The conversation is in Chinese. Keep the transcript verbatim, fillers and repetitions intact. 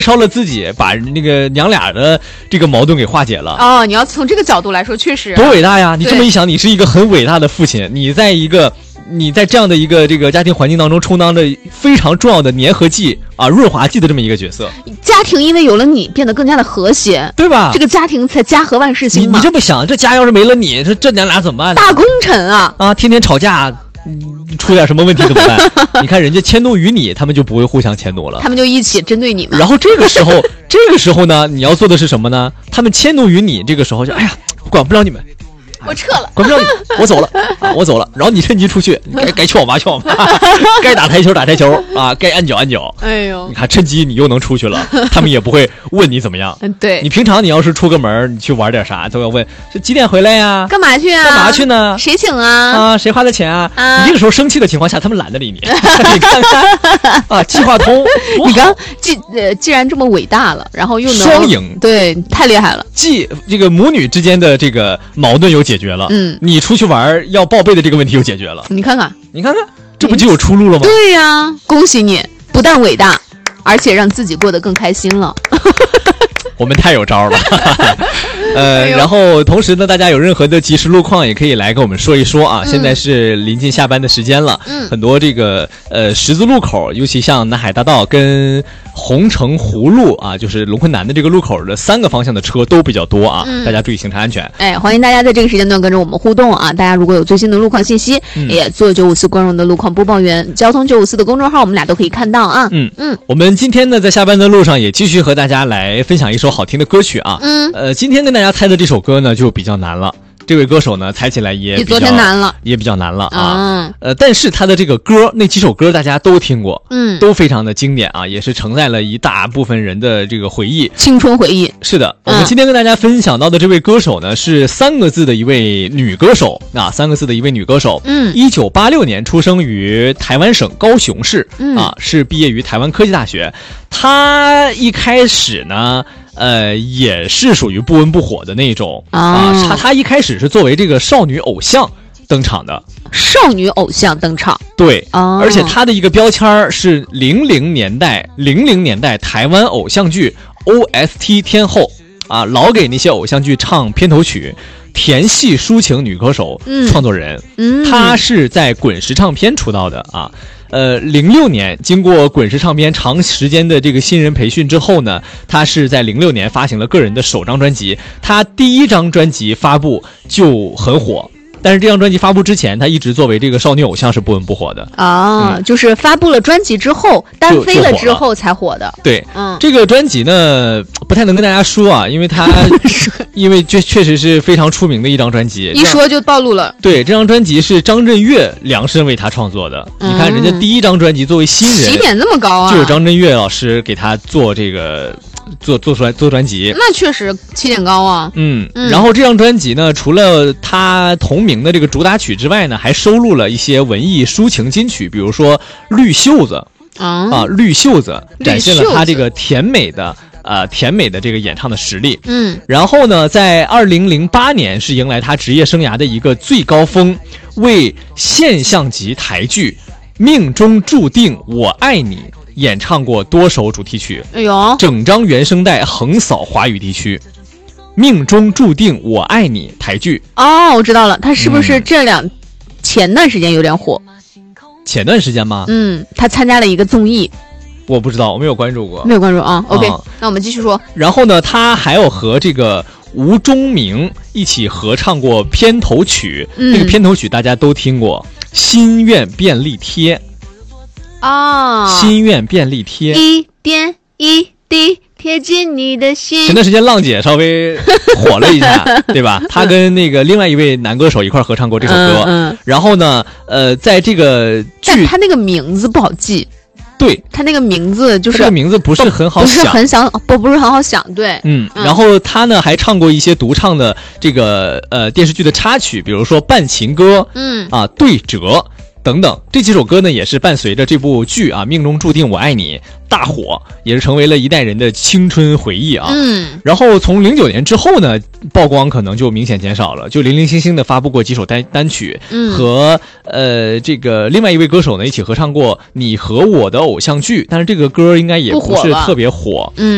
烧了自己，把那个娘俩的这个矛盾给化解了。 哦，你要从这个角度来说，确实、啊、 多伟大呀！你这么一想，你是一个很伟大的父亲，你在一个你在这样的一个这个家庭环境当中充当着非常重要的粘合剂啊、润滑剂的这么一个角色。 家庭因为有了你变得更加的和谐， 对吧？ 这个家庭才家和万事兴嘛。 你你这么想，这家要是没了你，这这娘俩怎么办呢？ 大功臣啊！ 啊，天天吵架。嗯，出点什么问题怎么办？你看人家迁怒于你，他们就不会互相迁怒了， 他们就一起针对你们。 然后这个时候，这个时候呢，你要做的是什么呢？他们迁怒于你，这个时候就哎呀，管不了你们， 我撤了， 管不了你，我走了，啊、我走了。然后你趁机出去，该该去网吧去网吧，该打台球打台球啊，该按脚按脚。 哎呦， 你看趁机你又能出去了，他们也不会问你怎么样。 嗯，对。 你平常你要是出个门，你去玩点啥，都要问这几点回来呀？ 干嘛去啊？ 干嘛去呢？ 谁请啊？ 啊，谁花的钱啊？ 啊， 你这个时候生气的情况下，他们懒得理你。你看看啊，计划通。 你刚既呃既然这么伟大了，然后又能双赢， 对，太厉害了。 既这个母女之间的这个矛盾又解决了， 嗯， 你出去玩要报备的这个问题又解决了。 你看看， 你看看，这不就有出路了吗？ 对呀、啊，恭喜你，不但伟大，而且让自己过得更开心了。 我们太有招了。呃，然后同时呢，大家有任何的即时路况也可以来跟我们说一说啊。嗯、现在是临近下班的时间了，嗯，很多这个呃十字路口，尤其像南海大道跟红城湖路啊，就是龙昆南的这个路口的三个方向的车都比较多啊，嗯、大家注意行车安全。 哎，欢迎大家在这个时间段跟着我们互动啊！大家如果有最新的路况信息，嗯、也做九五四光荣的路况播报员，交通九五四的公众号，我们俩都可以看到啊。 嗯嗯，我们今天呢在下班的路上也继续和大家来分享一首好听的歌曲啊。嗯，呃，今天跟大家猜的这首歌呢就比较难了。这位歌手呢，猜起来也比较比昨天难了， 也比较难了啊。 啊呃，但是他的这个歌，那几首歌大家都听过， 嗯， 都非常的经典啊，也是承载了一大部分人的这个回忆， 青春回忆。 是的，我们今天跟大家分享到的这位歌手呢，是三个字的一位女歌手啊，三个字的一位女歌手。 嗯， 一九八六年出生于台湾省高雄市， 嗯、 啊，是毕业于台湾科技大学。她一开始呢。呃，也是属于不温不火的那种啊。她、哦、她一开始是作为这个少女偶像登场的， 少女偶像登场， 对， 哦、 而且她的一个标签是零零年代零零年代台湾偶像剧 O S T 天后啊，老给那些偶像剧唱片头曲。甜系抒情女歌手、嗯、创作人， 嗯， 她是在滚石唱片出道的啊。呃，零六年经过滚石唱片长时间的这个新人培训之后呢，她是在零六年发行了个人的首张专辑。她第一张专辑发布就很火。但是这张专辑发布之前，她一直作为这个少女偶像是不温不火的啊、嗯，就是发布了专辑之后，单飞了之后才火的。 对， 嗯， 这个专辑呢不太能跟大家说啊，因为它因为这确实是非常出名的一张专辑， 一说就暴露了。 对，这张专辑是张震岳量身为他创作的。嗯、你看人家第一张专辑作为新人， 起点这么高啊， 就有张震岳老师给他做这个。做做出来做专辑， 那确实起点高啊。 嗯，嗯然后这张专辑呢，除了他同名的这个主打曲之外呢，还收录了一些文艺抒情金曲，比如说《绿袖子》 啊， 啊，《绿袖子》展现了他这个甜美的呃甜美的这个演唱的实力。 嗯， 然后呢，在二零零八年是迎来他职业生涯的一个最高峰，为现象级台剧《命中注定我爱你》。演唱过多首主题曲， 哎呦， 整张原声带横扫华语地区。命中注定我爱你台剧哦，我知道了，他是不是这两、嗯、前段时间有点火？ 前段时间吗？ 嗯，他参加了一个综艺， 我不知道，我没有关注过， 没有关注啊。OK，、 嗯、 那我们继续说。 然后呢，他还有和这个吴钟明一起合唱过片头曲， 嗯、 那个片头曲大家都听过，《心愿便利贴》。 啊、哦， 心愿便利贴， 一点一滴贴近你的心。 前段时间浪姐稍微火了一下，对吧？她跟那个另外一位男歌手一块合唱过这首歌。 嗯嗯、 然后呢，呃，在这个剧， 他那个名字不好记。 对， 他那个名字就是这个名字不是很好想， 不是很想，不不是很好想。对， 嗯。嗯然后他呢还唱过一些独唱的这个呃电视剧的插曲，比如说《伴情歌》， 嗯啊，对折。等等，这几首歌呢，也是伴随着这部剧啊《命中注定我爱你》大火，也是成为了一代人的青春回忆啊。 嗯。 然后从零九年之后呢，曝光可能就明显减少了，就零零星星的发布过几首单单曲， 嗯， 和呃这个另外一位歌手呢一起合唱过《你和我的偶像剧》，但是这个歌应该也不是特别火。 嗯。